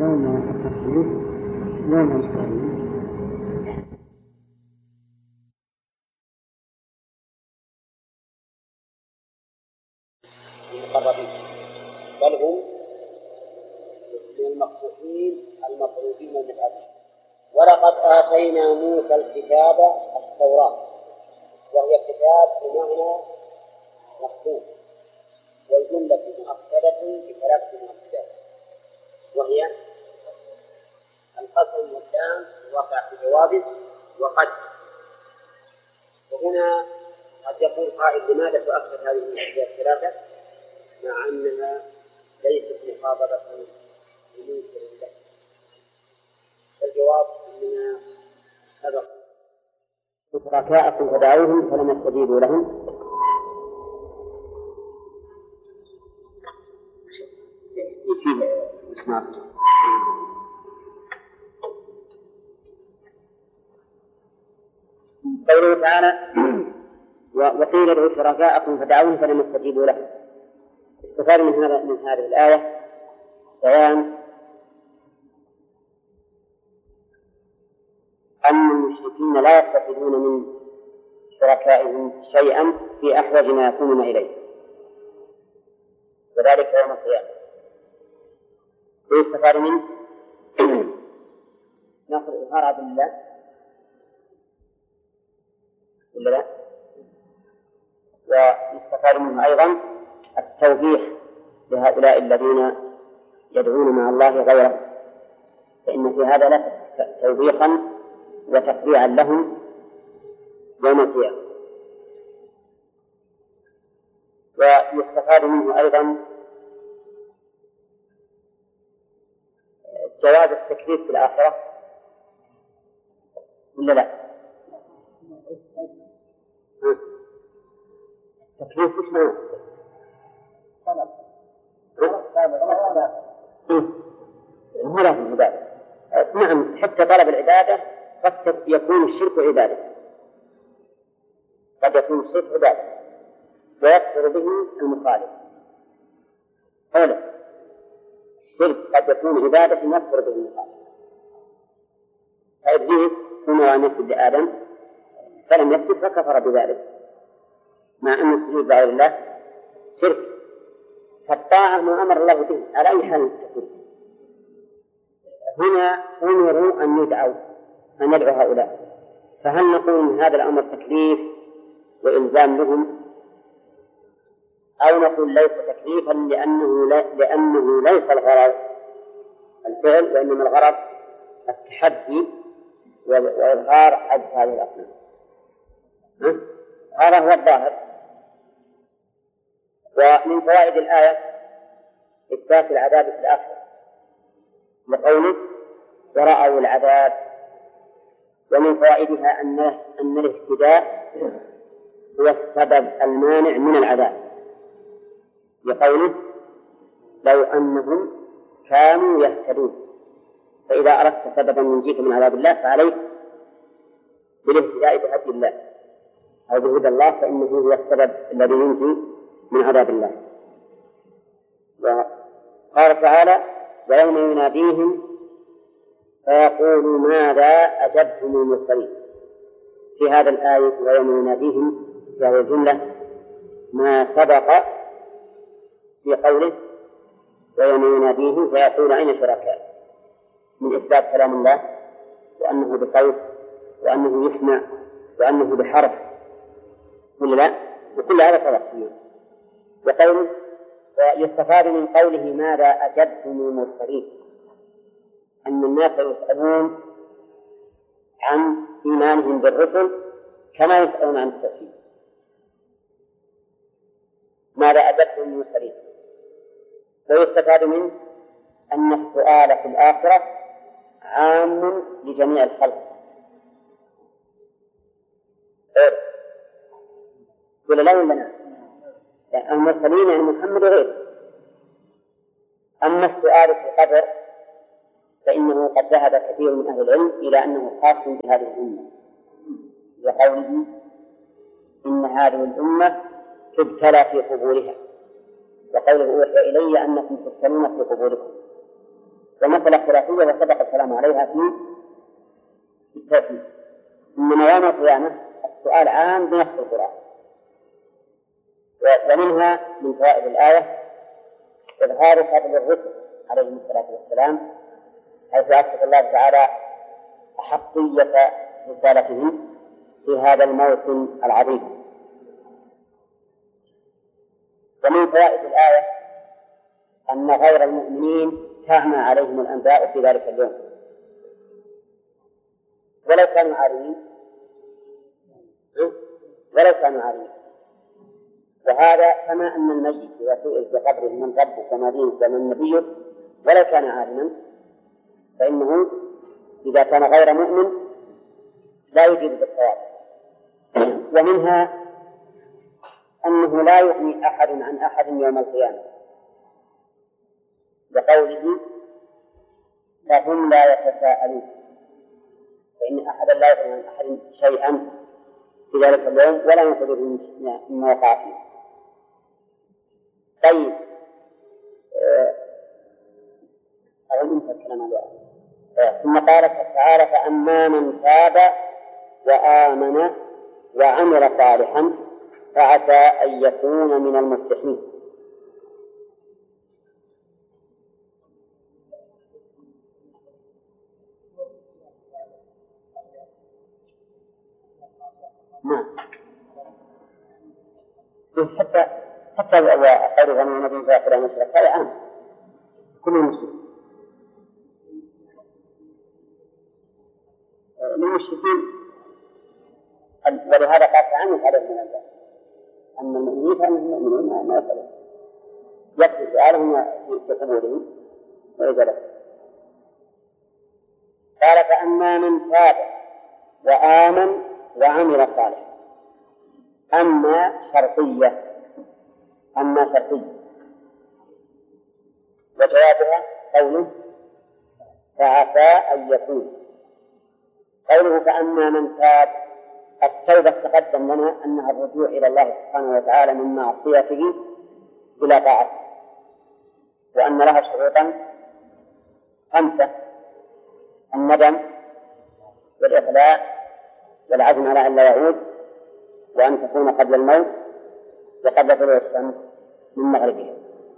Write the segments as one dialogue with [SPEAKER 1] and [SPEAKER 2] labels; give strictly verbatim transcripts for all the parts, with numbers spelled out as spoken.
[SPEAKER 1] لون التفسير لون الإسرائيلي
[SPEAKER 2] المقربين، بل هم من المقصودين المطلوبين من الأرض. ولقد آتينا موسى الكتاب التوراة، وهي كتاب بمعنى مكتوب، والجملة مؤكدة بثلاث مؤكدات، وهي القسم واللام الواقع في جوابه وقد. وهنا قد يقول قائل لماذا تؤكد هذه المؤكدات الثلاثة مع أنها ليست مخاطبة بمنكر الله؟ الجواب أننا سبق شركاءكم فدعوهم فلم يستجيبوا لهم يفيد اسمع. قوله تعالى وقيل ادعوا شركاءكم فدعوهم فلم يستجيبوا لهم، استفاد من هذا من هذه الآية بيان أن المشركين لا يستفيدون من شركائهم شيئا في أحوج ما يكونون إليه، وذلك يوم القيامة. ويستفاد منه نصر إظهار عبد الله ولا لا؟ ويستفاد منه أيضا التوبيخ لهؤلاء الذين يدعون مع الله غيره، فإن في هذا لا شك توبيخا وتقريعا لهم يوم القيامة. ويستفاد منه أيضا جواز التكليف في الآخرة ولا لا؟ التكليف وش معناه؟ هو لازم عبادة. نعم، حتى طلب العبادة قد يكون الشرك عبادة، قد يكون الشرك عبادة ويكفر به المخالف. حوله الشرك قد يكون عبادة يكفر به المخالف. فإبليس ثم أن يسجد لآدم فلم يسجد فكفر بذلك، مع أن السجود لغير الله شرك. فالطاعة ما أمر الله به على أي حال تكون. هنا أمروا أن يدعوا أن يدعو هؤلاء، فهل نقول إن هذا الأمر تكليف وإلزام لهم، أو نقول ليس تكليفا لأنه, لأنه ليس الغرض الفعل وإنما الغرض التحدي وإظهار حد هذه الأصنام؟ هذا هو الظاهر. ومن فوائد الآية إثبات العذاب في الآخرة لقوله ورأوا العذاب. ومن فوائدها أن أن الاهتداء هو السبب المانع من العذاب، لقوله لو أنهم كانوا يهتدون. فإذا أردت سببا ينجيك من عذاب الله فعليك بالاهتداء بهدي الله أو بهدى الله، فإنه هو السبب الذي ينجي من عذاب الله. وقال تعالى ويوم يناديهم فيقول ماذا أجبتم المرسلين. في هذا الآية ويوم يناديهم في هذه الجملة ما سبق في قوله ويوم يناديهم فيقول أين شركاء، من إثبات كلام الله وأنه بصوت وأنه يسمع وأنه بحرف ولا لا، وكل هذا سبق فيه. وقوله ويستفاد من قوله ماذا أجبتم المرسلين أن الناس يسألون عن إيمانهم بالرسل كما يسألون عن التوحيد. ماذا أجبتم المرسلين. ويستفاد منه أن السؤال في الآخرة عام لجميع الخلق. ولا لا ولا لا؟ المرسلين يعني محمد وغيره. أما السؤال في القبر فإنه قد ذهب كثير من أهل العلم إلى أنه خاص بهذه الأمة، وقوله إن هذه الأمة تبتلى في قبورها، وقوله أوحي إلي أنكم تفتنون في قبوركم. ومسألة خلافية وسبق الكلام عليها في التوحيد. إنما يوم القيامة السؤال عام بنص القرآن. ومنها من فوائد الآية إظهار فضل الرسل عليهم الصلاة والسلام، حيث أثبت الله تعالى أحقية رسالتهم في هذا الموسم العظيم. ومن فوائد الآية أن غير المؤمنين تعمى عليهم الأنباء في ذلك اليوم ولو كانوا عارمين ولو كانوا عارمين وهذا كما أن الميت إذا سئل في قبره من ربك وما دينك ومن نبيك ولو كان عالما فإنه إذا كان غير مؤمن لا يجيب بالصواب. ومنها أنه لا يغني أحد عن أحد يوم القيامة، بقوله فهم لا يتساءلون، فإن أحدا لا يغني عن أحد شيئا في ذلك اليوم ولا ينقذه مما وقع فيه. طيب أظن أنت الكلام عليه. ثم قال تعالى فأما من تاب وآمن وعمل صالحا فعسى أن يكون من المفلحين. نعم حتى حتى وقوله من النبي صلى الله عليه وسلم هذا عام كل مسلم. للمشركين ولهذا قال تعامل عليهم من الناس. أما المؤمنين فإنهم يؤمنون ما يسألون يكفي سؤالهم في قبولهم وإجابتهم. قال فأما من تاب وآمن وعمل صالحا. أما شرطية أما شرطية وجوابها قوله فعسى أن يكون. قوله فأما من تاب التوبة تقدم لنا أنها الرجوع إلى الله سبحانه وتعالى من معصيته إلى طاعته، وأن لها شروطا خمسة: الندم والإخلاء والعزم على أن لا يعود، وأن تكون قبل الموت وقبل طلوع الشمس من مغربها.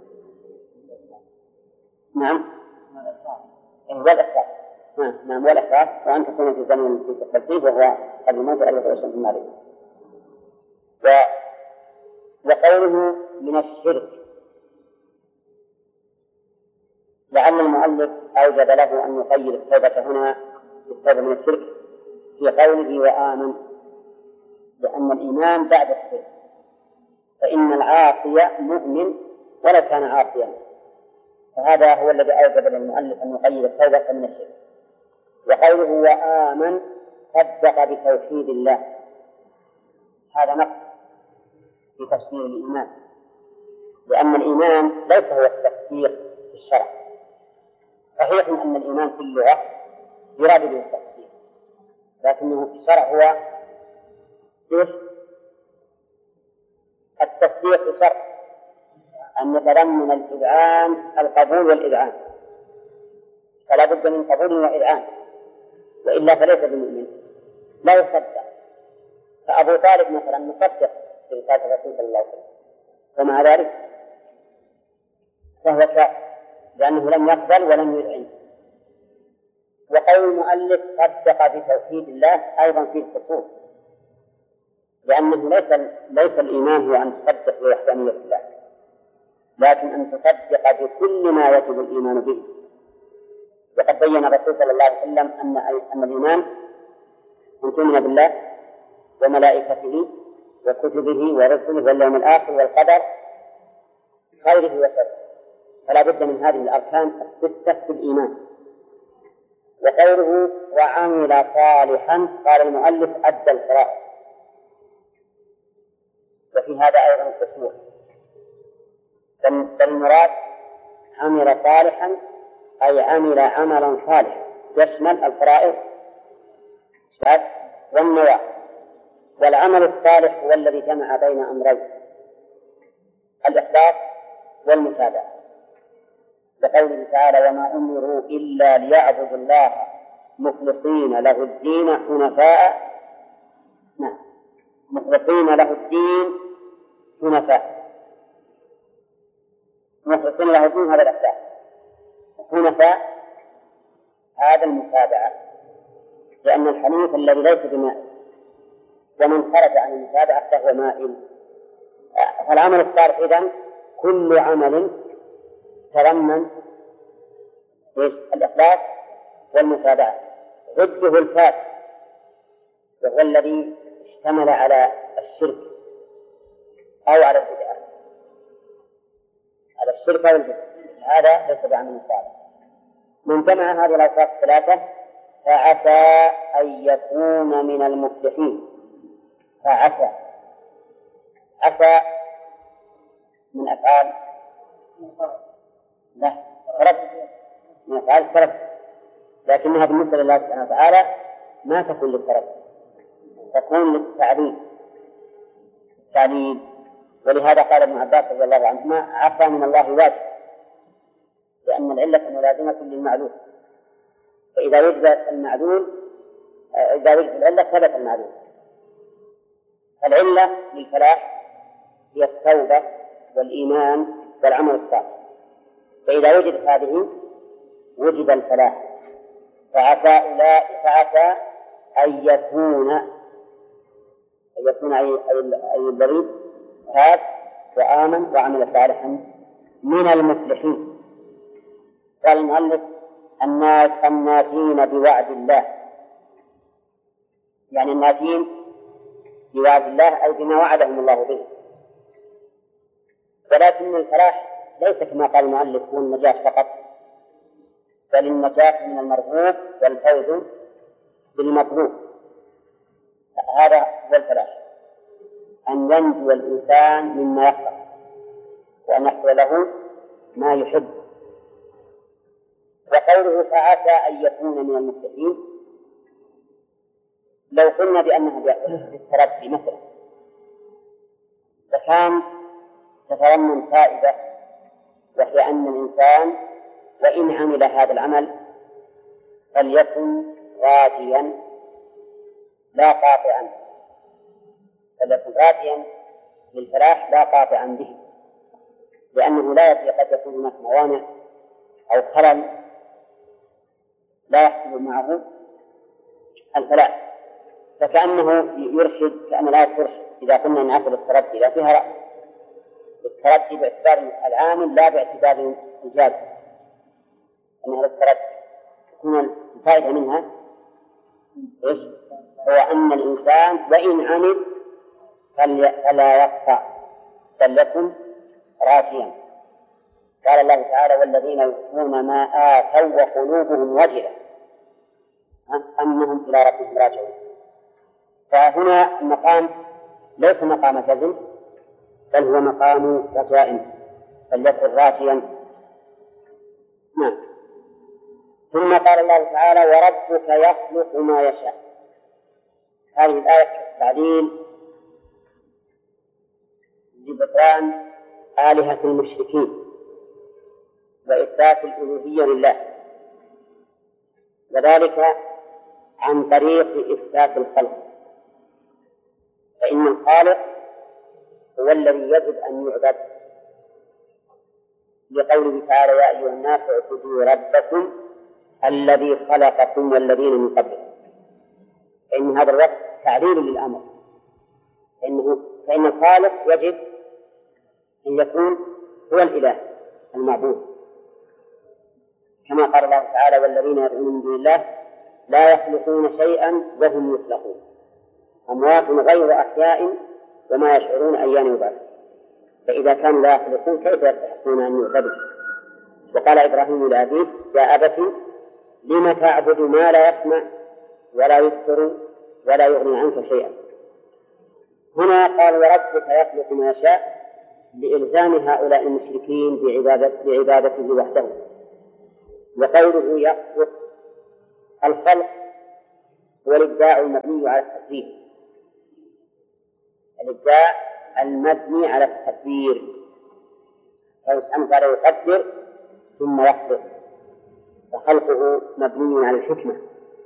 [SPEAKER 2] نعم والإخلاص نعم والإخلاص وأن تكون في زمن في التكليف وهو قبل الموت وقبل طلوع الشمس من مغربها. و... وقوله من الشرك لعل المؤلف أوجب له أن يقيد التوبة هنا بالتوبة من الشرك في قوله وآمن، لأن الإيمان بعد الشرك، فإن العاصي مؤمن ولو كان عاصيا، فهذا هو الذي أوجب للمؤلف أن يقيد التوبة من الشرك. وقوله وآمن صدق بتوحيد الله، هذا نقص في تفسير الإيمان، لأن الإيمان ليس هو التصديق في الشرع. صحيح أن الإيمان في اللغة يراد به التصديق، لكنه في الشرع هو إيش؟ التصديق في الشرع أن يتضمن الإذعان القبول والإذعان، فلا بد من قبول وإذعان، وإلا فليس بمؤمن لا يصدق. فأبو طالب مثلا مصدق برسالة الرسول صلى الله عليه وسلم، ومع ذلك فهو كافر لأنه لم يقبل ولم يذعن. وقول المؤلف صدق بتوحيد الله أيضا فيه خصوص، لأنه ليس ليس الإيمان هو أن تصدق بوحدانية الله، لكن أن تصدق بكل ما يجب الإيمان به. وقد بين الرسول صلى الله عليه وسلم أن أن الإيمان أن تؤمن بالله وملائكته وكتبه ورسله واليوم الآخر والقدر خيره وشره، فلا بد من هذه الأركان الستة في الإيمان. وقوله وعمل صالحا قال المؤلف أدى الفرائض، وفي هذا أيضا قصور، فالمراد عمل صالحا أي عمل عملا صالحا يشمل الفرائض والنوافل. والعمل الصالح هو الذي جمع بين أمرين: الإخلاص والمتابعة. وقوله تعالى وما أمروا إلا ليعبدوا الله مخلصين له الدين حنفاء. نعم، مخلصين له الدين حنفاء، مخلصين له الدين هذا الأساس، حنفاء هذا المتابعة، لأن الحنيف الذي ليس بماء، ومن خرج عن المتابعة فهو مائل. فالعمل الصالح إذن كل عمل تضمن الإخلاص والمتابعة، ضده الفاسد وهو الذي اشتمل على الشرك أو على البدعة، على الشرك أو البدعة، هذا ليس بعمل صالح. من جمع هذه الأوصاف الثلاثة فعسى أن يكون من المفلحين. فعسى، عسى من أفعال لا فرد، من أفعال فرد، لكنها بالنسبة لله سبحانه وتعالى ما تكون للفرد، تكون للتعليل التعليل. ولهذا قال ابن عباس رضي الله عنهما عسى من الله واجب، لأن العلة ملازمة للمعلول، فإذا وجد المعلول إذا وجد العلة ثبت المعلول. العلة للفلاح هي التوبة والإيمان والعمل الصالح، فإذا وجدت هذه وجد الفلاح. فعسى أولئك فعسى أن يكون أن يكون أي الذي تاب وآمن وعمل صالحا من المفلحين. قال المؤلف الناس الناجين بوعد الله، يعني الناجين بوعد الله أي بما وعدهم الله به. ولكن الفلاح ليس كما قال المؤلف هو النجاة فقط، بل النجاة من المرغوب والفوز بالمطلوب. هذا هو الفلاح، أن ينجو الإنسان مما يكره وأن يحصل له ما يحب. وقوله فعسى أن يكون من المفلحين، لو قلنا بأنها بالترجي مثلا فكان تتضمن فائدة، وهي أن الإنسان وإن عمل هذا العمل فليكن راجيا لا قاطعا، فليكن راجيا للفلاح لا قاطعا به، لأنه لا يدري قد يكون هناك موانع أو خلل لا يحصل معه الفلاح. فكأنه يرشد، كأن الآية ترشد إذا قلنا أن أصل التردي لا فيها رأي، التردي باعتبار العامل لا باعتبار الجاد، أن هذا التردي تكون الفائدة منها إيش؟ هو أن الإنسان وإن عمل فلا يقطع بل يكن راجيا. قال الله تعالى والذين يؤتون ما آتوا وقلوبهم وجلة أنهم إلى ربهم راجعون. فهنا المقام ليس مقام جزم بل هو مقام رجاء، فليكن راجيا. نعم. ثم قال الله تعالى وربك يخلق ما يشاء. هذه الآية تعليل لبطلان آلهة المشركين وإثبات الألوهية لله، وذلك عن طريق إثبات الخلق. فإن الخالق هو الذي يجب أن يعبد، لقوله تعالى يا أيها الناس اعبدوا ربكم الذي خلقكم والذين من قبلكم. فإن هذا الوصف تعليل للأمر، فإنه فإن الخالق يجب أن يكون هو الإله المعبود، كما قال الله تعالى والذين يدعون من دون الله لا يخلقون شيئا وهم يخلقون أموات غير أحياء وما يشعرون أيان يبعثون. فإذا كانوا لا يخلقون كيف يستحقون أن يعبدوا؟ وقال إبراهيم لأبيه يا أبت لم تعبد ما لا يسمع ولا يبصر ولا يغني عنك شيئا. هنا قال وربك يخلق ما يشاء لإلزام هؤلاء المشركين بعبادة بعبادته وحده. وقوله يخلق الخلق هو الإبداع المبني على التقدير، الإبداع المبني على التقدير. فسبحانه وتعالى يقدر ثم يخلق، فخلقه مبني على الحكمة.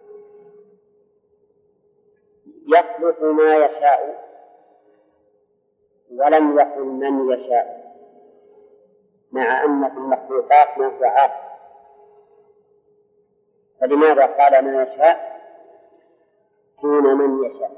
[SPEAKER 2] يخلق ما يشاء ولم يقل من يشاء، مع أن في المخلوقات ما هو عاقل، فلماذا قال ما يشاء دون من يشاء؟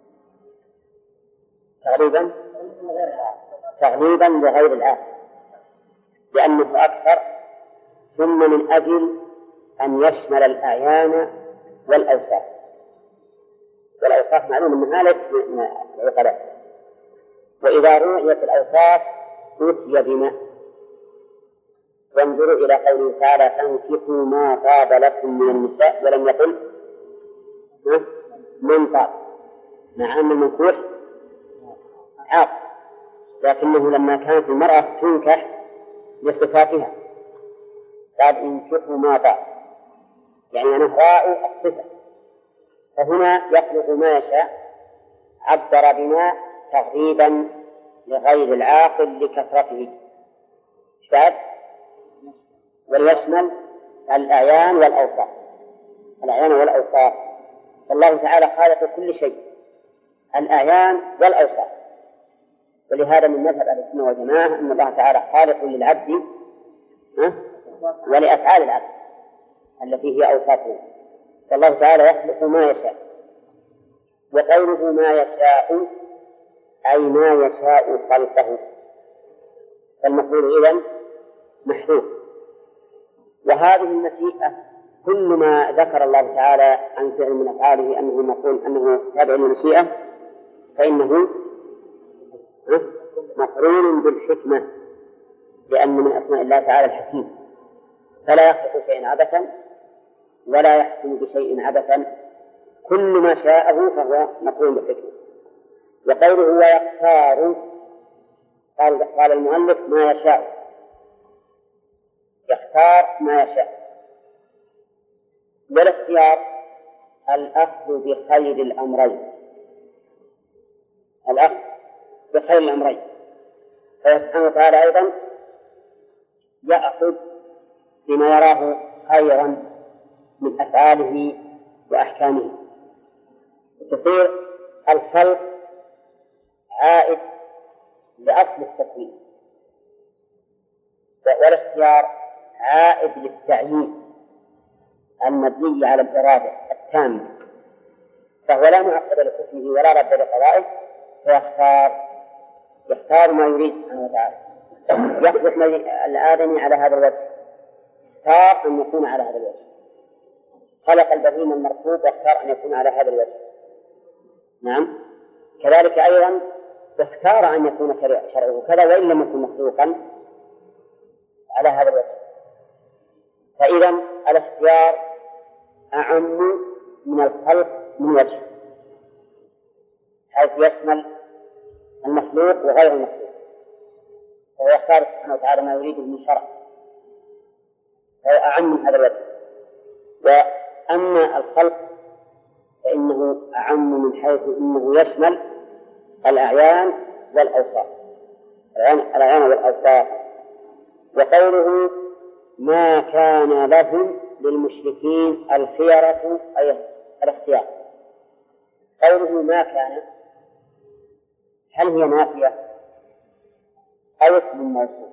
[SPEAKER 2] تغليبا تغليبا لغير العاقل، لأنه أكثر، ثم من أجل أن يشمل الأعيان والأوصاف، والأوصاف معلوم أنها ليست من العقلاء، وإذا رؤيت الأوصاف أتي بما. وانظروا إلى قوله تعالى فانكحوا ما طاب لكم من النساء، ولم يقل من طاب، مع أن المنكوح عاقل، لكنه لما كانت المرأة تنكح لصفاتها قال انكحوا ما طاب، يعني أنه راء الصفة. فهنا يخلق ما يشاء عبر بما تغريبا لغير العاقل لكثرته شاذ، وليشمل الأعيان والأوصاف. الأعيان والأوصاف، فالله تعالى خالق كل شيء، الأعيان والأوصاف. ولهذا من مذهب أهل السنة والجماعة أن الله تعالى خالق للعبد ولأفعال العبد التي هي أوصافه، فالله تعالى يخلق ما يشاء. وقوله ما يشاء أي ما يشاء خلقه، فالمفعول إذن محذوف. وهذه المشيئة كل ما ذكر الله تعالى عن فعل من أفعاله أنه نقول أنه تابع للمشيئة فإنه مقرون بالحكمة، لأن من أسماء الله تعالى الحكيم، فلا يخلق شيئا عبثا ولا يحكم بشيء عبثا، كل ما شاءه فهو مقرون بالحكمة. وقوله ويختار، قال قال المؤلف ما يشاء، يختار ما يشاء. والاختيار الأخذ بخير الأمرين، الأخذ بخير الأمرين، فسبحانه وتعالى أيضا يأخذ بما يراه خيرا من أفعاله وأحكامه، تصير الخلق عائد لأصل التكوين، والاختيار عائد للتعيين المبني على الإرادة التامة، فهو لا معقد لحكمه ولا رد لقضائه، فيختار يختار ما يريد سبحانه وتعالى. يخلق الآدمي على هذا الوجه، اختار أن يكون على هذا الوجه، خلق البهيم المرفوض واختار أن يكون على هذا الوجه. نعم، كذلك أيضا اختار أن يكون شرعه كذا وإن لم يكن مخلوقا على هذا الوجه. فإذا الاختيار أعم من الخلق من وجه، حيث يشمل المخلوق وغير المخلوق، فهو يختار سبحانه وتعالى ما يريده من شرع، فهو أعم من هذا الوجه. وأما الخلق فإنه أعم من حيث إنه يشمل الأعيان والأوصاف، الأعيان والأوصاف. وقوله ما كان لهم للمشركين الخيرة أي الاختيار، قوله ما كان هل هي نافية أو اسم موصول؟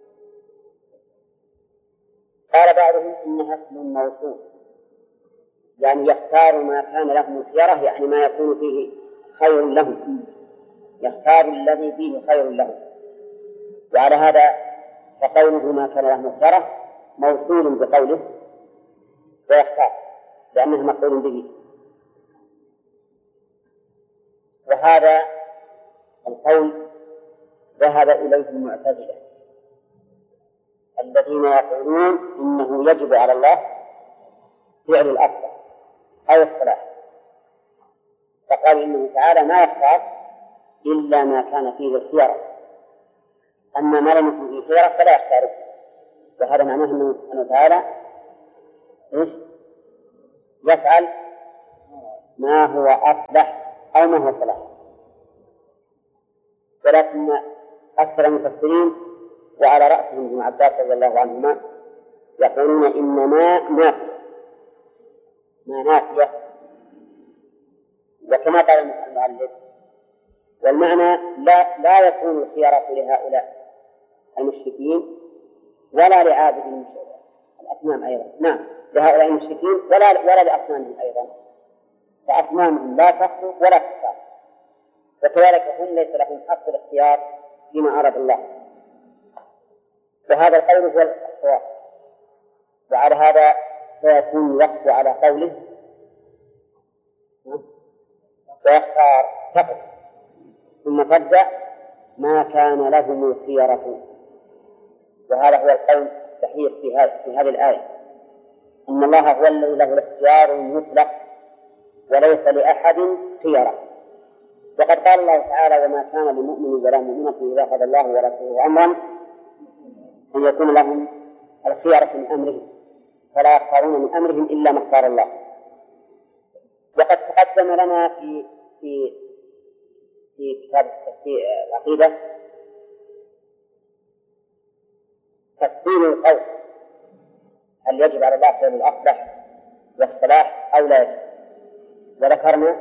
[SPEAKER 2] قال بعضهم إنها اسم موصول، يعني يختار ما كان لهم الخيرة، يعني ما يكون فيه خير لهم، يختار الذي فيه خير لهم. وعلى هذا فقوله ما كان لهم الخيرة موصول بقوله ويختار، لأنه مقول به. وهذا القول ذهب إليه المعتزلة الذين يقولون إنه يجب على الله فعل الأصل أو الصلاح، فقال إنه تعالى ما يختار إلا ما كان فيه الخيرة، أما ما لم يكن فيه خيرة فلا يختاره. وهذا معناه أنه سبحانه وتعالى يفعل ما هو أصلح أو ما هو صلاح. ولكن أكثر المفسرين وعلى رأسهم ابن عباس رضي الله عنهما يقولون إن ما نافية، ما نافية، وكما قال المؤلف والمعنى لا لا يكون الخيارات لهؤلاء المشركين ولا لعابد الأصنام أيضا. نعم، لهؤلاء المشركين ولا ولا لأصنامهم أيضا، فأصنامهم لا تخلق ولا تختار، وكذلك هم ليس لهم حق الاختيار فيما أراد الله. وهذا القول هو الصواب، وعلى هذا فيكون الوقف على قوله ويختار فقط، ثم تبدأ ما كان لهم الخيرة. وهذا هو القول الصحيح في هذه في هذه الآية، أن الله هو الذي له الاختيار المطلق وليس لأحد خيرة. وقد قال الله تعالى وما كان لمؤمن ولا مؤمنة إذا قضى الله ورسوله أمرا أن يكون لهم الخيرة من أمرهم فلا يختارون من أمرهم إلا ما اختار الله. وقد تقدم لنا في في في كتاب العقيدة تفصيل القول هل يجب على الله فعل الأصلح والصلاح أو لا يجب، وذكرنا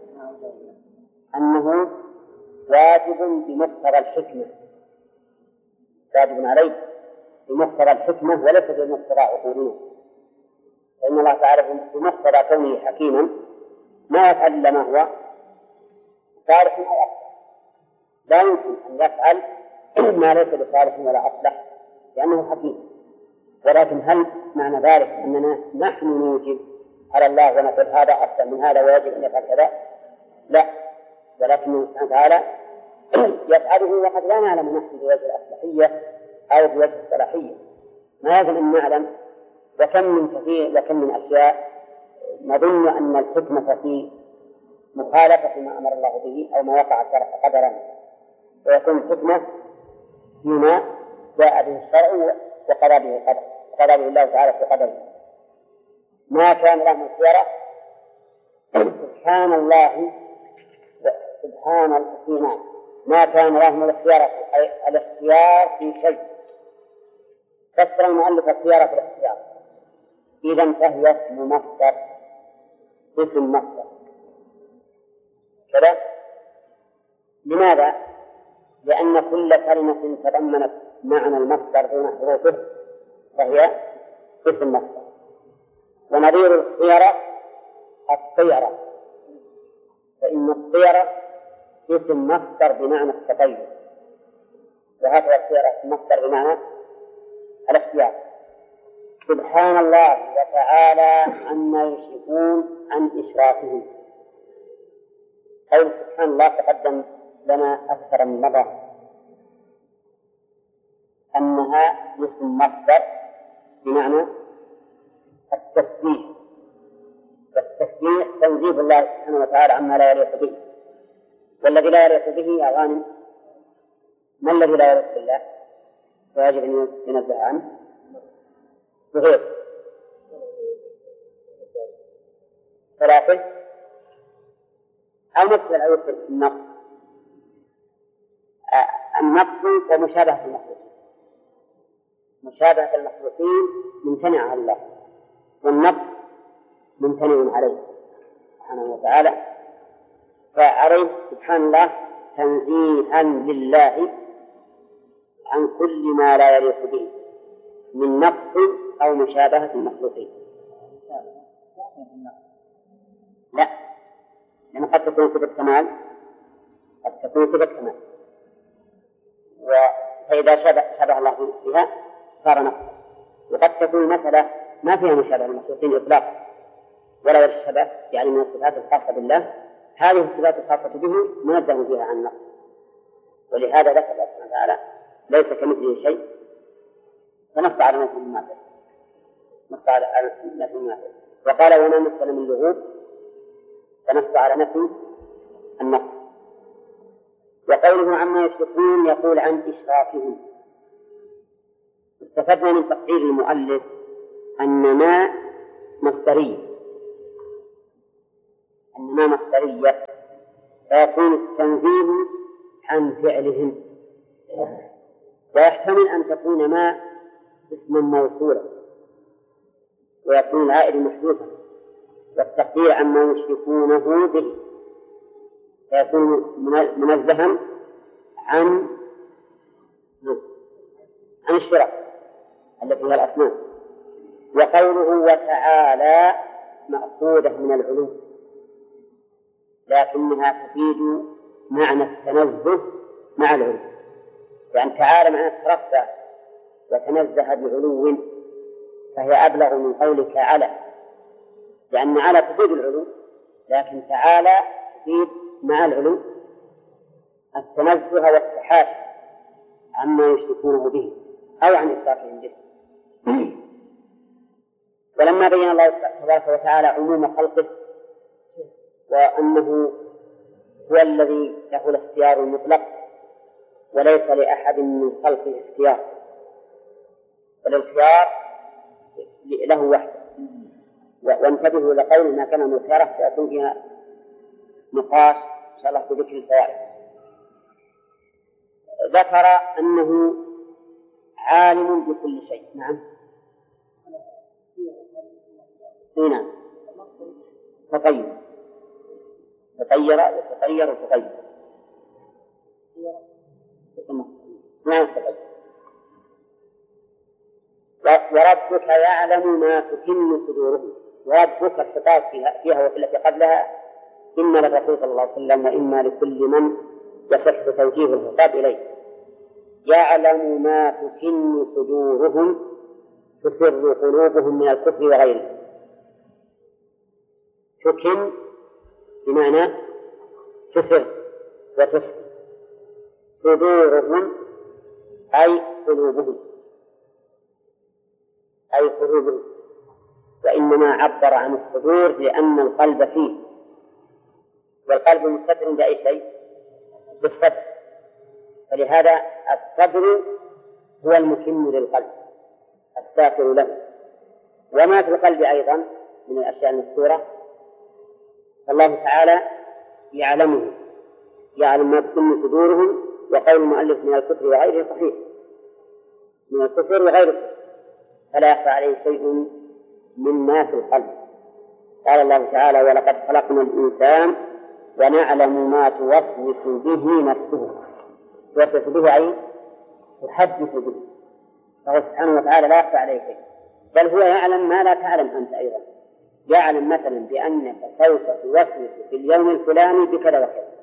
[SPEAKER 2] أنه واجب بمقتضى الحكمة، واجب عليه بمقتضى الحكمة وليس بمقتضى عقولنا، فإن الله تعالى بمقتضى كونه حكيما ما يفعل إلا ما هو صالح أو أصلح، لا يمكن أن يفعل ما ليس بصالح ولا أصلح لأنه حكيم. ولكن هل معنى ذلك أننا نحن نوجب على الله ونقول هذا أصلح من هذا ويجب أن يفعل كذا؟ لا، ولكن سبحانه وتعالى يفعله وقد لا نعلم نحن بوجه الأصلحية أو بوجه الصلاحية، ما يجب أن نعلم. وكم من كثير وكم من أشياء نظن أن الحكمة في مخالفة ما أمر الله به أو ما وقع الشرع قدرا، ويكون الحكمة فيما جاء به الشرع وقضى به القدر، وقضى به الله تعالى في قدره. ما كان لهم الخيرة سبحان الله سبحان الله ما كان لهم الخيرة أي الاختيار في شيء. فسر المؤلف الخيرة في الاختيار، إذن فهي اسم مصدر، اسم مصدر كذا. لماذا؟ لأن كل كلمة تضمنت معنى المصدر دون حروفه فهي اسم مصدر. ونظير الخيرة الطيرة، فإن الطيرة اسم مصدر بمعنى التطير، وهكذا الخيرة اسم مصدر بمعنى الاختيار. سبحان الله وتعالى عما يشركون عن إشراكهم. قول سبحان الله تقدم لنا أكثر من مرة أنها اسم مصدر بمعنى التسبيح، والتسبيح تنزيه الله سبحانه وتعالى عما لا يليق به، والذي لا يليق به أغاني. ما الذي لا يليق بالله ويجب أن ينزه عنه؟ بغير ثلاثة أو مثل أو النقص، النقص ومشابهة المخلوقين. مشابهة المخلوقين ممتنع على الله، والنقص ممتنع عليه سبحانه وتعالى. فعليه سبحان الله تنزيها لله عن كل ما لا يليق به من نقص أو مشابهة المخلوقين. لا، لأن قد تكون صفة كمال، قد تكون صفة كمال، فإذا شبه, شبه الله بها صار نقص. وقد تكون المسألة ما فيها مشابهة المخلوقين إطلاقا ولا وجه الشبه، يعني من الصفات الخاصة بالله، هذه الصفات الخاصة به منزه فيها عن النقص. ولهذا ذكر الله سبحانه وتعالى ليس كمثله شيء، فنص على نفي الماثل، نص على نفي الماثل. وقال وما مثل من لغوب، فنص على نفي النقص. وقوله عما يشركون يقول عن إشراكهم. استفدنا من تقرير المؤلف أن ما مصدرية، أن ما مصدرية فيكون التنزيه عن فعلهم، ويحتمل أن تكون ما اسما موصولا ويكون العائد محذوفا، والتقدير عما يشركونه به فيكون منزها عن عن الشرك التي هي الأصنام. وقوله وتعالى مأخوذة من العلو، لكنها تفيد معنى التنزه مع العلو، يعني تعالى معنى ترفع وتنزه بعلو، فهي أبلغ من قولك على، لأن على تفيد العلو، لكن تعالى تفيد مع العلو التنزه والتحاشي عما يشركونه به أو عن إشراكهم به. ولما بين الله تبارك وتعالى عموم خلقه وأنه هو الذي له الاختيار المطلق وليس لأحد من خلقه اختيار، فالاختيار له وحده. وانتبهوا لقول ما كان مختارا سيكون فيها نقاش إن شاء الله في ذكر الفوائد. ذكر أنه عالم بكل شيء. نعم نعم تطير تطير وتطير وتطير نعم تطير. وربك يعلم ما تكن صدورهم، وربك الخطاب فيها, فيها وفي التي قبلها إما للرسول صلى الله عليه وسلم وإما لكل من يصح توجيه الخطاب إليه. يعلم ما تكن صدورهم تسر قلوبهم من الكفر وغيره. تكن بمعنى تسر وتخفي، صدورهم أي قلوبهم أي قلوبهم، وإنما عبر عن الصدور لأن القلب فيه، والقلب مستتر بأي شيء؟ بالصدر، فلهذا الصدر هو المكن للقلب الساتر له. وما في القلب أيضا من الأشياء المستورة فالله تعالى يعلمه، يعلم ما تكن صدورهم. وقول المؤلف من الكفر وغيره صحيح، من الكفر وغيره، فلا يخفى عليه شيء مما في القلب. قال الله تعالى ولقد خلقنا الإنسان ونعلم ما توسوس به نفسه. توسوس به أي تحدث به، فهو سبحانه وتعالى لا يخفى عليه شيء، بل هو يعلم ما لا تعلم أنت أيضا. يعلم مثلا بأنك سوف توسوس في اليوم الفلاني بكذا وكذا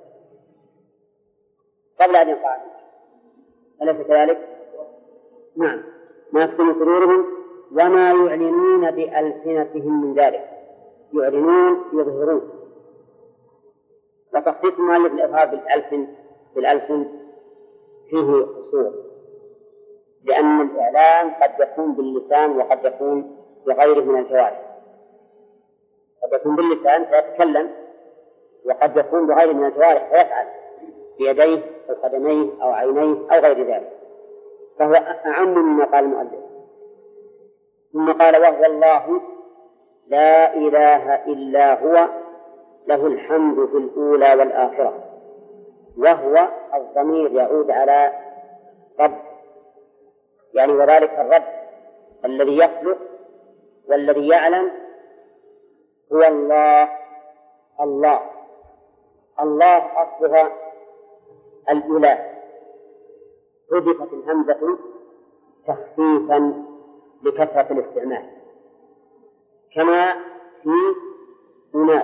[SPEAKER 2] قبل أن يقع عنك، أليس كذلك؟ نعم. ما تكون صدورهم وما يعلنون بألسنتهم من ذلك، يعلنون يظهرون. وتخصيص المؤلف الإظهار بالألسن بالألسن فيه قصور، لأن الإعلان قد يكون باللسان وقد يكون بغيره من الجوارح. قد يكون باللسان فيتكلم، وقد يكون بغيره من الجوارح فيفعل بيديه أو قدميه أو عينيه أو غير ذلك، فهو أعم مما قال المؤلف. ثم قال وهو الله لا إله إلا هو له الحمد في الأولى والآخرة. وهو الضمير يعود على رب، يعني وذلك الرب الذي يخلق والذي يعلم هو الله. الله الله أصلها الإله، حذفت الهمزة تخفيفا لكثرة الاستعمال، كما في أناس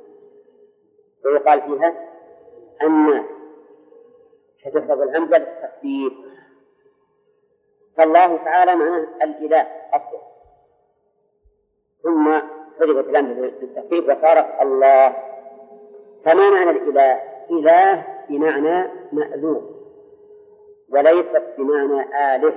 [SPEAKER 2] ويقال فيها الناس، فتحفظ الهمزة للتخفيف. فالله تعالى معناه الإله أصله، ثم حذفت الهمزة للتخفيف وصار الله. فما معنى الإله؟ إله بمعنى مألوه وليست بمعنى آله،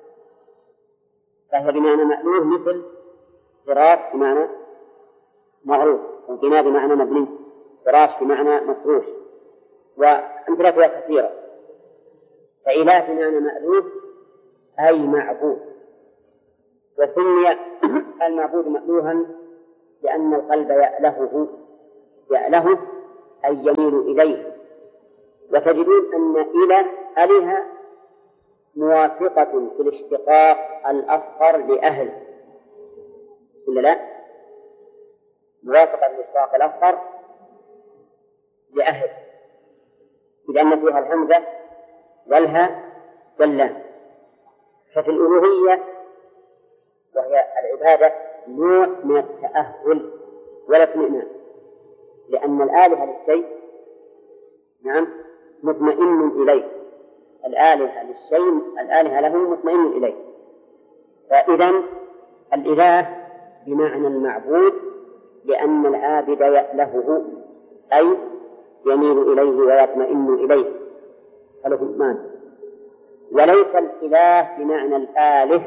[SPEAKER 2] فهي بمعنى مألوه مثل فراش بمعنى مغروس، وبناء بمعنى مبني، فراش بمعنى مفروش، وأمثلتها كثيرة. فإله بمعنى مألوه أي معبود، وسمي المعبود مألوها لأن القلب يألهه يأله أي يميل إليه. وتجدون أن إله أله موافقة في الاشتقاق الأصغر لأهل، في ولا لا؟ موافقة للإشراق الأصغر لأهل، لأن فيها الهمزة والهاء واللام. ففي الألوهية وهي العبادة نوع من التأهل والاطمئنان، لأن الآلهة للشيء نعم مطمئن إليه، الآلهة للشيء الآلهة له مطمئن إليه. فإذا الإله بمعنى المعبود، لأن العابد يألهه أي يميل إليه ويطمئن إليه فله إيمان. وليس الإله بمعنى الآله،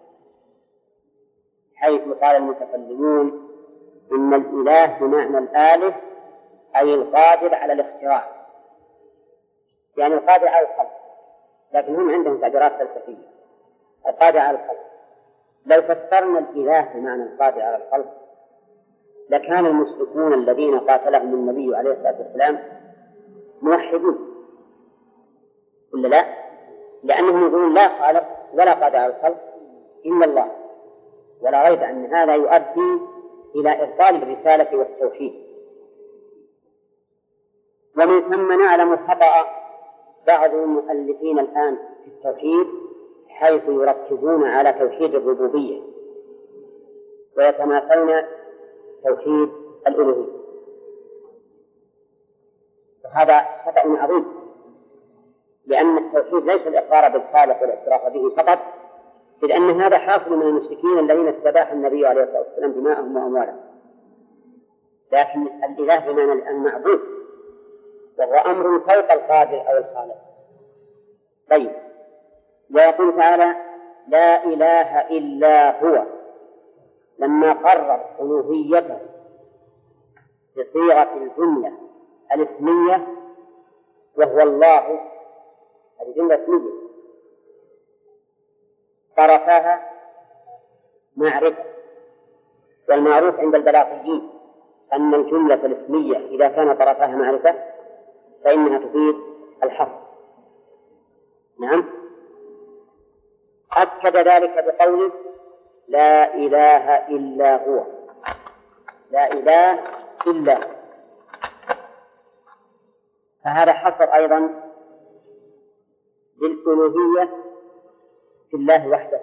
[SPEAKER 2] حيث قال المتكلمون إن الإله بمعنى الآله أي القادر على الاختراع، يعني القادر على الخلق، لكن هم عندهم تعبيرات فلسفية. القادر على الخلق، لو فسرنا الإله بمعنى القادر على الخلق لكان المشركون الذين قاتلهم النبي عليه الصلاة والسلام موحدين ولا لا؟ لأنهم يقولون لا خالق ولا قادر على الخلق إلا الله، ولا ريب أن هذا يؤدي إلى إبطال الرسالة والتوحيد. ومن ثم نعلم خطأ بعض المؤلفين الآن في التوحيد، حيث يركزون على توحيد الربوبية ويتناسون توحيد الألوهية، وهذا خطأ عظيم، لأن التوحيد ليس الإقرار بالخالق والاعتراف به فقط، إذ أن هذا حاصل من المشركين الذين استباح النبي عليه الصلاة والسلام دماءهم وأموالهم، لكن الإله بمعنى المعبود، وهو أمر فوق القادر أو الخالق. طيب، ويقول تعالى لا إله إلا هو، لما قرر ألوهيته بصيغة الجملة الاسمية وهو الله، هذه جملة اسمية طرفها معرفة، والمعروف عند البلاغيين أن الجملة الاسمية إذا كان طرفها معرفة فإنها تفيد الحصر. نعم، أكد ذلك بقوله لا إله إلا هو، لا إله إلا هو، فهذا حصر أيضا للألوهية في الله وحده،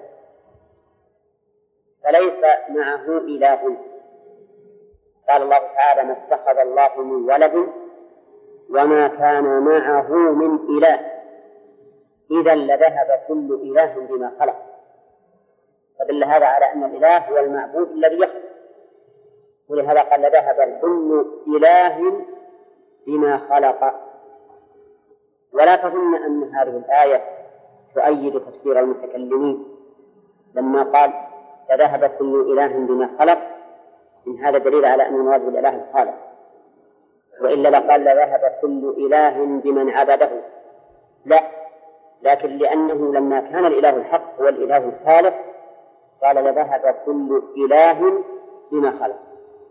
[SPEAKER 2] فليس معه إله. قال الله تعالى ما اتخذ الله من ولد وما كان معه من إله إذا لذهب كل إله بما خلق، فدل هذا على أن الإله هو المعبود الذي يخلق، ولهذا قال لذهب كل إله بما خلق. ولا تظن أن هذه الآية تؤيد تفسير المتكلمين لما قال لذهب كل إله بما خلق، إن هذا دليل على أن المراد بالإله الخالق، وإلا لقال لذهب كل إله بمن عبده، لا، لكن لأنه لما كان الإله الحق هو الإله الخالق قال لذهب كل إله بما خلق.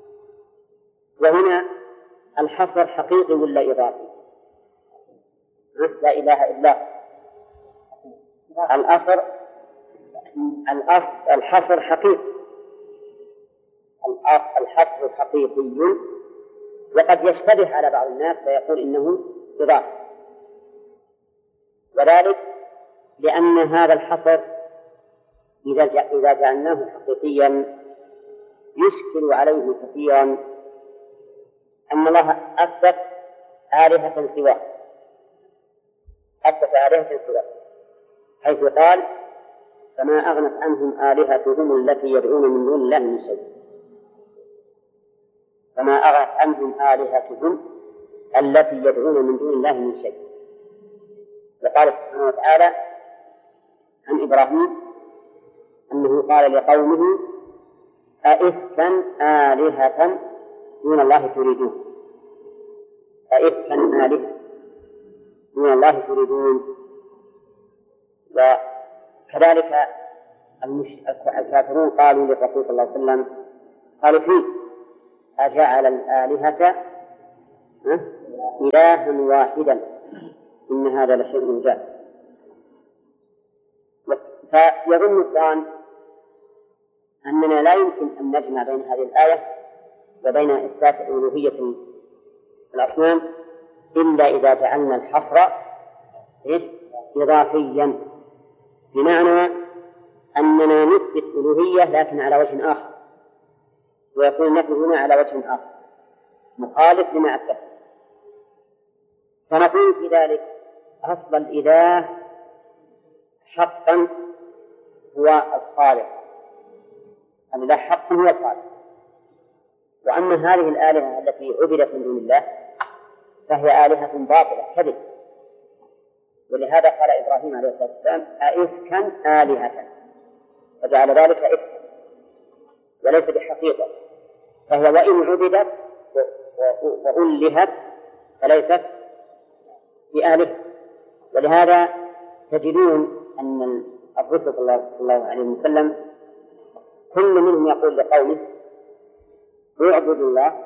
[SPEAKER 2] وهنا الحصر حقيقي ولا إضافي؟ لا إله إلا هو، الأصر الأصل الحصر حقيقي، الحصر حقيقي، وقد يشتبه على بعض الناس فيقول إنه إضافي، وذلك لأن هذا الحصر إذا إذا جعلناه حقيقيا يشكل عليه كثيرا أن الله أثبت آلهة سواه، أثبت آلهة سواه، حيث قال فما أغنت عنهم آلهتهم التي يدعون من دون الله من شيء، فما أغنت عنهم آلهتهم التي يدعون من دون الله من شيء. وقال سبحانه وتعالى عن إبراهيم أنه قال لقومه أئفكا آلهة دون الله تريدون، أئفكا آلهة دون الله تريدون. وكذلك الكافرون قالوا للرسول صلى الله عليه وسلم قالوا فيه أجعل الآلهة إلها واحدا إن هذا لشيء جاد. فيظن الظان أننا لا يمكن أن نجمع بين هذه الآية وبين إثبات ألوهية الأصنام إلا إذا جعلنا الحصر إضافيا، بمعنى أننا نثبت ألوهية لكن على وجه آخر، ويكون النفي هنا على وجه آخر مخالف لما أثبت. فنقول في ذلك أصل الإله حقا هو الخالق، الإله حقا هو الخالق. وأما هذه الآلهة التي عبدت من دون الله فهي آلهة باطلة كذب، ولهذا قال إبراهيم عليه الصلاة والسلام أئفكا آلهة، فجعل ذلك إفكا وليس بحقيقة، فهي وإن عبدت وألهت فليست بآلهة. ولهذا تجدون أن الرسول صلى الله عليه وسلم كل منهم يقول لقومه اعبدوا الله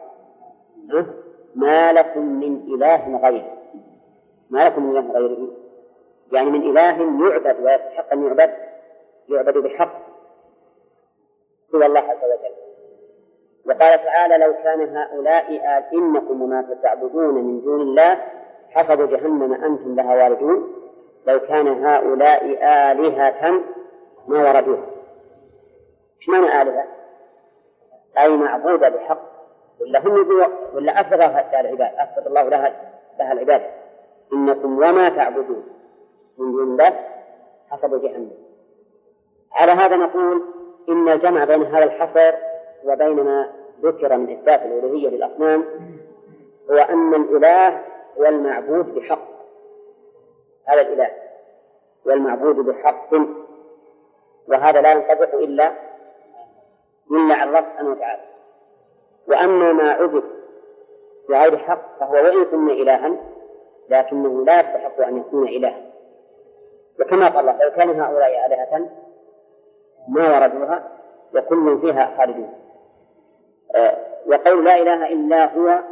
[SPEAKER 2] ما لكم من إله غيره، ما لكم من إله غيره، يعني من إله يعبد ويستحق أن يعبد يعبد بحق سوى الله عز وجل. وقال تعالى لو كان هؤلاء آل إنكم وما تعبدون من دون الله حسب جهنم أنتم لها واردون لو كان هؤلاء آلهة ما وردوها. إيش معنى آلهة؟ أي معبودة بحق، ولا هم ولا أفرض لها العباد، أفرض الله لها لها العباد. إنكم وما تعبدون من دون الله حسب جهنم. على هذا نقول إن الجمع بين هذا الحصر وبين ما ذكر من إثبات الألوهية للأصنام هو أن الإله هو المعبود بحق، هذا الإله والمعبود بحق، وهذا لا ينطبق إلا إلا على الله سبحانه وتعالى. وأما ما عبد بغير حق فهو وإن سمي إلها لكنه لا يستحق أن يكون إلها. وكما قال الله لو كان هؤلاء آلهة ما وردوها وكل فيها خالدون. آه وقول لا إله إلا هو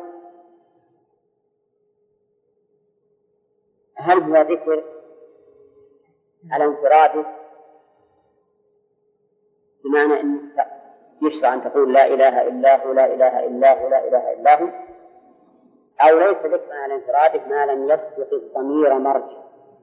[SPEAKER 2] هل هو ذكر على انفراده بمعنى أن يشرع أن تقول لا إله إلا هو لا إله إلا هو لا إله إلا هو، أو ليس ذكرا على انفراده ما لم يسبق الضمير مرجع؟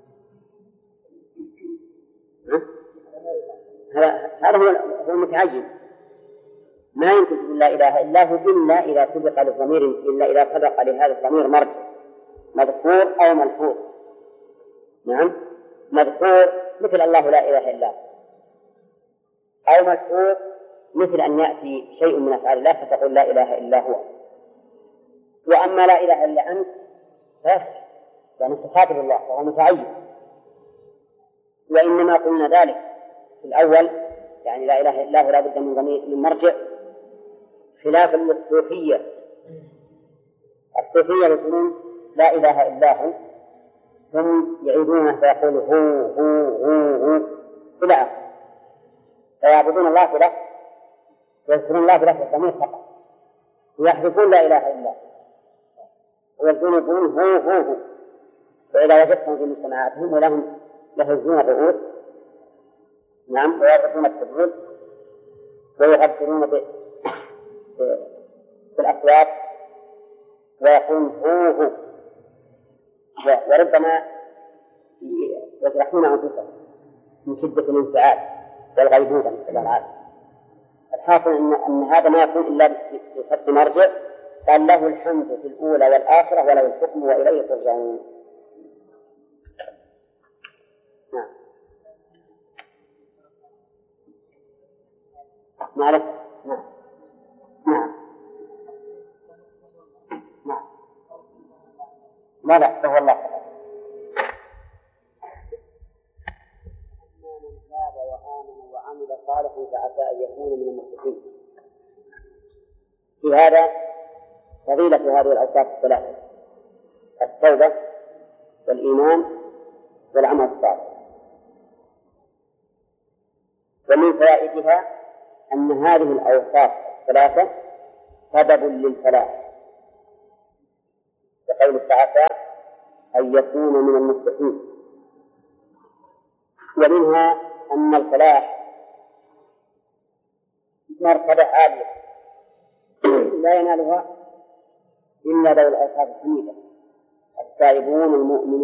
[SPEAKER 2] هذا هو هو المتعين. ما يمكن تقول لا إله إلا هو إلا إذا سبق للضمير إلا إذا سبق لهذا الضمير مرجع مذكور أو ملفوظ. نعم مذكور مثل الله لا إله إلا هو، أو ملفوظ مثل أن يأتي شيء من أفعال الله فتقول لا إله إلا هو. وأما لا إله إلا أنت فيصح يعني تخاطب الله وهو متعين. وإنما قلنا ذلك في الأول يعني لا إله إلا هو لا بد من ضمير من مرجع، خلاف الصوفية. الصوفية يقولون لا إله إلا هو هم يعيدونه فيقول هو هو هو هو إلى آخره، فيعبدون الله بلفظ ويذكرون الله بلفظ الضمير فقط ويحذفون لا إله إلا ويقولون يقولون هو هو هو. فإذا وجدتهم في مجتمعاتهم ولهم يهزون الرؤوس نعم ويرفعون التبريد ويغفرون بالأصوات ويقولون هو هو، وربما يجرحون أنفسهم من شدة الانفعال والغيبوبة نسأل الله العافية. الحاصل أن, أن هذا ما يكون إلا بصدق مرجع قال له الحمد في الأولى والآخرة وله الحكم وإليه ترجعون. نعم معرفة. نعم نعم نعم لا لا فهو الله تعالى. من تاب وآمن وعمل صالحا فعسى أن يكون من المفلحين. في هذا فضيلة هذه الأوصاف الثلاثة: التوبة والإيمان والعمل الصالح. ومن فوائدها أن هذه الأوصاف الثلاثة سبب للفلاح، وقول تعالى أن يكون من المفلحين. ومنها أن الفلاح مرتبة عالية لا ينالها إلا ذوي الأوصاف الحميدة التائبون المؤمنون